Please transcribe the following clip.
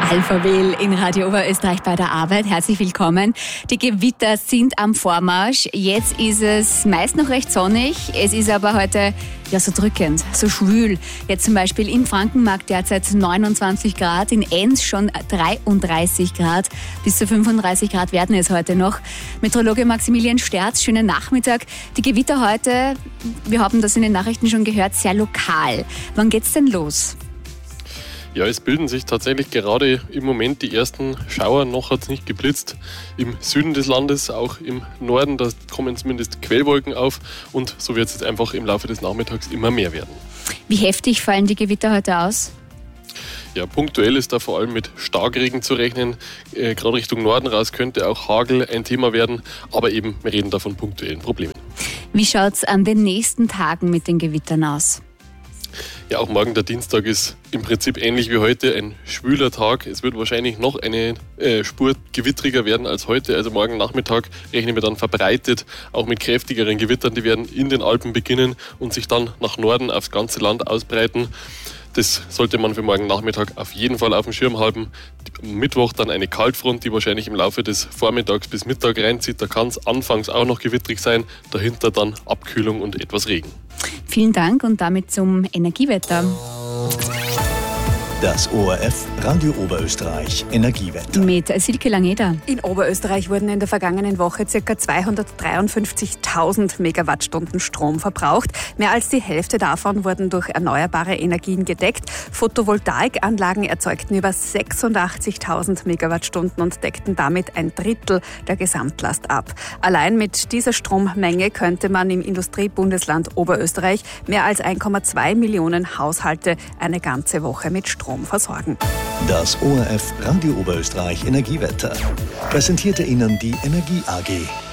Alpha Will in Radio Oberösterreich bei der Arbeit. Herzlich willkommen. Die Gewitter sind am Vormarsch. Jetzt ist es meist noch recht sonnig. Es ist aber heute so drückend, so schwül. Jetzt zum Beispiel in Frankenmark derzeit 29 Grad, in Enns schon 33 Grad. Bis zu 35 Grad werden es heute noch. Meteorologe Maximilian Sterz, schönen Nachmittag. Die Gewitter heute, wir haben das in den Nachrichten schon gehört, sehr lokal. Wann geht's denn los? Ja, es bilden sich tatsächlich gerade im Moment die ersten Schauer. Noch hat es nicht geblitzt. Im Süden des Landes, auch im Norden, da kommen zumindest Quellwolken auf. Und so wird es jetzt einfach im Laufe des Nachmittags immer mehr werden. Wie heftig fallen die Gewitter heute aus? Ja, punktuell ist da vor allem mit Starkregen zu rechnen. Gerade Richtung Norden raus könnte auch Hagel ein Thema werden. Aber eben, wir reden da von punktuellen Problemen. Wie schaut es an den nächsten Tagen mit den Gewittern aus? Ja, auch morgen der Dienstag ist im Prinzip ähnlich wie heute ein schwüler Tag. Es wird wahrscheinlich noch eine Spur gewittriger werden als heute. Also morgen Nachmittag rechnen wir dann verbreitet auch mit kräftigeren Gewittern. Die werden in den Alpen beginnen und sich dann nach Norden aufs ganze Land ausbreiten. Das sollte man für morgen Nachmittag auf jeden Fall auf dem Schirm haben. Am Mittwoch dann eine Kaltfront, die wahrscheinlich im Laufe des Vormittags bis Mittag reinzieht. Da kann es anfangs auch noch gewittrig sein. Dahinter dann Abkühlung und etwas Regen. Vielen Dank und damit zum Energiewetter. Das ORF Radio Oberösterreich Energiewetter. Mit Silke Langeder. In Oberösterreich wurden in der vergangenen Woche ca. 253.000 Megawattstunden Strom verbraucht. Mehr als die Hälfte davon wurden durch erneuerbare Energien gedeckt. Photovoltaikanlagen erzeugten über 86.000 Megawattstunden und deckten damit ein Drittel der Gesamtlast ab. Allein mit dieser Strommenge könnte man im Industriebundesland Oberösterreich mehr als 1,2 Millionen Haushalte eine ganze Woche mit Strom versorgen. Das ORF Radio Oberösterreich Energiewetter präsentierte Ihnen die Energie AG.